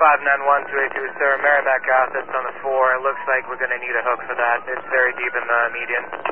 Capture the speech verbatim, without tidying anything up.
five nine one two eight two, sir. Merrimack assets on the four. It looks like we're going to need a hook for that. It's very deep in the median.